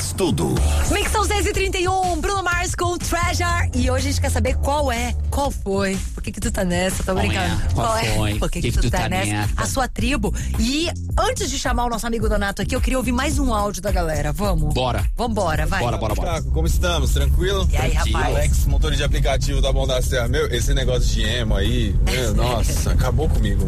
Mix Tudo. Mixão 6h31, Bruno Mars com Treasure. E hoje a gente quer saber qual foi. Por que tu tá nessa? Tô brincando. Qual foi? Por que tu tá nessa? A sua tribo. E antes de chamar o nosso amigo Donato aqui, eu queria ouvir mais um áudio da galera. Vamos? Bora. Vambora, vai. Bora. Caco, como estamos? Tranquilo? E aí, rapaz? Alex, motor de aplicativo da Bom da Serra. Meu, esse negócio de emo aí, nossa, acabou comigo.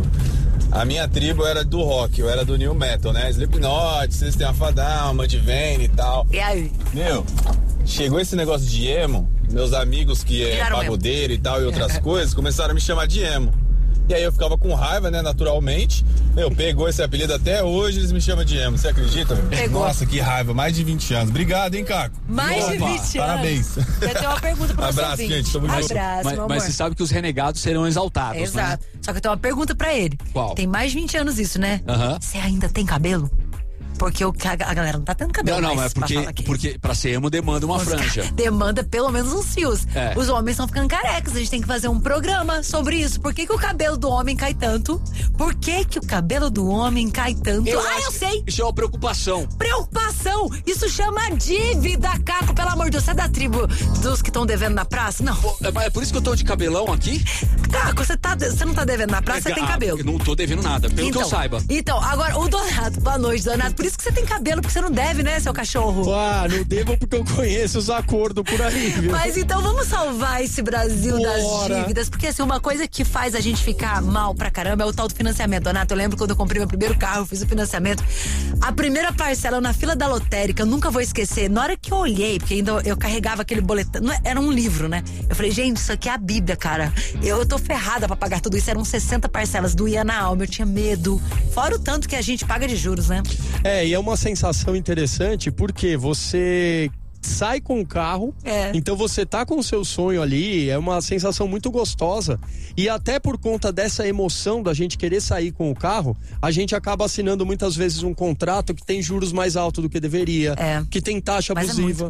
A minha tribo era do rock, eu era do new metal, né? Slipknot, System of a Down, Mudvayne e tal. E aí? Meu, chegou esse negócio de emo, meus amigos que é pagodeiro e tal e outras coisas, começaram a me chamar de emo. E aí eu ficava com raiva, né, naturalmente. Meu, pegou esse apelido até hoje, eles me chamam de emo. Você acredita? Pegou. Nossa, que raiva, mais de 20 anos. Obrigado, hein, Caco? Mais de 20 anos. Parabéns. Eu tenho uma pergunta pra você. Abraço, gente. Tamo junto. Abraço, meu amor. Mas você sabe que os renegados serão exaltados, Exato. né? Só que eu tenho uma pergunta pra ele. Qual? Tem mais de 20 anos isso, né? Aham. Você ainda tem cabelo? Porque a galera não tá tendo cabelo Não, mais. é porque pra ser emo demanda uma franja. Demanda pelo menos uns fios. É. Os homens estão ficando carecas. A gente tem que fazer um programa sobre isso. Por que o cabelo do homem cai tanto? Por que o cabelo do homem cai tanto? Eu sei! Isso é uma preocupação. Preocupação! Isso chama dívida, Caco, pelo amor de Deus. Você é da tribo dos que estão devendo na praça? Não. É por isso que eu tô de cabelão aqui? Caco, você não tá devendo na praça, você tem cabelo. Eu não tô devendo nada, pelo que eu saiba. Então, agora, o Donato, boa noite, Donato. Por isso que você tem cabelo, porque você não deve, né, seu cachorro? Não devo porque eu conheço os acordos por aí, viu? Mas então vamos salvar esse Brasil das dívidas, porque assim, uma coisa que faz a gente ficar mal pra caramba é o tal do financiamento. Donato, eu lembro quando eu comprei meu primeiro carro, eu fiz o financiamento, a primeira parcela na fila da lotérica, eu nunca vou esquecer, na hora que eu olhei, porque ainda eu carregava aquele boletim, era um livro, né? Eu falei, gente, isso aqui é a Bíblia, cara. Eu tô ferrada pra pagar tudo isso, eram 60 parcelas, doía na alma, eu tinha medo. Fora o tanto que a gente paga de juros, né? E é uma sensação interessante porque você sai com o carro, então você tá com o seu sonho ali, é uma sensação muito gostosa e até por conta dessa emoção da gente querer sair com o carro, a gente acaba assinando muitas vezes um contrato que tem juros mais altos do que deveria, que tem taxa abusiva.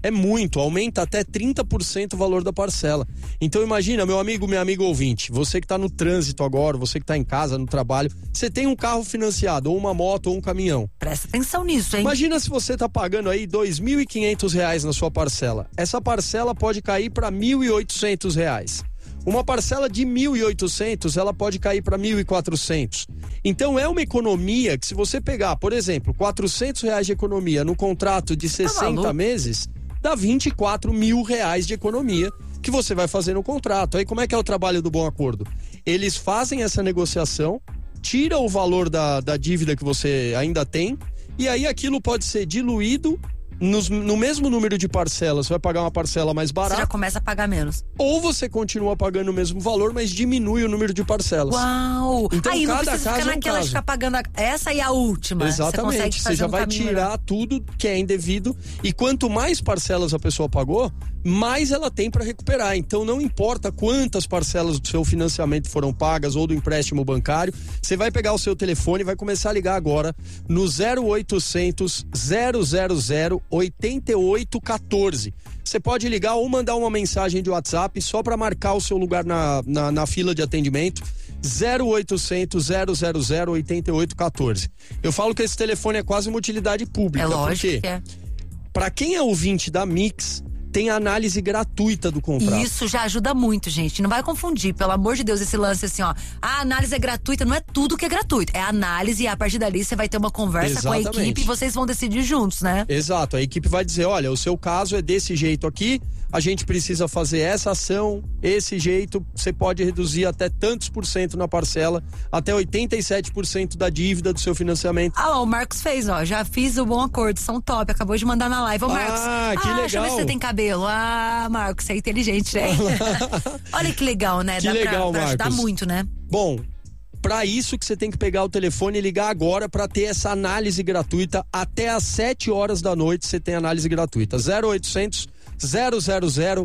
Aumenta até 30% o valor da parcela. Então imagina, meu amigo ouvinte, você que tá no trânsito agora, você que tá em casa, no trabalho, você tem um carro financiado, ou uma moto, ou um caminhão. Presta atenção nisso, hein? Imagina se você tá pagando aí R$2.500 na sua parcela. Essa parcela pode cair para R$1.800. Uma parcela de 1.800, ela pode cair para 1.400. Então é uma economia que se você pegar, por exemplo, R$400 de economia no contrato de 60 meses, dá R$24 mil de economia que você vai fazer no contrato. Aí como é que é o trabalho do Bom Acordo? Eles fazem essa negociação, tira o valor da dívida que você ainda tem, e aí aquilo pode ser diluído no mesmo número de parcelas. Você vai pagar uma parcela mais barata. Você já começa a pagar menos. Ou você continua pagando o mesmo valor, mas diminui o número de parcelas. Uau! Então aí cada não precisa caso ficar é um naquela de caso. ficar pagando essa e a última. Exatamente, você já vai tirar tudo que é indevido, e quanto mais parcelas a pessoa pagou, mais ela tem para recuperar. Então não importa quantas parcelas do seu financiamento foram pagas ou do empréstimo bancário, você vai pegar o seu telefone e vai começar a ligar agora no 0800 000 8814. Você pode ligar ou mandar uma mensagem de WhatsApp só para marcar o seu lugar na fila de atendimento. 0800 000 8814. Eu falo que esse telefone é quase uma utilidade pública. É lógico porque que é. Para quem é ouvinte da Mix, tem a análise gratuita do contrato. Isso já ajuda muito, gente. Não vai confundir, pelo amor de Deus, esse lance assim, ó. A análise é gratuita, não é tudo que é gratuito. É a análise e a partir dali você vai ter uma conversa com a equipe e vocês vão decidir juntos, né? Exato, a equipe vai dizer, olha, o seu caso é desse jeito aqui, a gente precisa fazer essa ação, esse jeito, você pode reduzir até tantos por cento na parcela, até 87% da dívida do seu financiamento. O Marcos fez, ó, já fiz o Bom Acordo, são top, acabou de mandar na live. Ô, Marcos, que legal. deixa eu ver se você tem cabelo. Marcos, você é inteligente, né? Olha que legal, né? Que Dá legal, pra ajudar Marcos. muito, né? Bom, para isso que você tem que pegar o telefone e ligar agora para ter essa análise gratuita. Até às 7 horas da noite você tem análise gratuita. 0800 000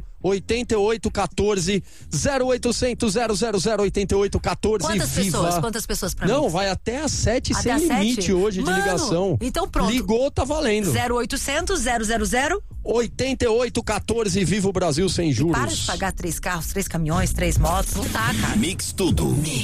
8814 0800 000 8814. Quantas pessoas pra mim? Não, vai até às 7 até sem às limite 7? hoje de ligação. Então pronto. Ligou, tá valendo. 0800 000 8814. Viva o Brasil sem juros. Para de pagar 3 carros, 3 caminhões, 3 motos, não tá, cara. Mix Tudo.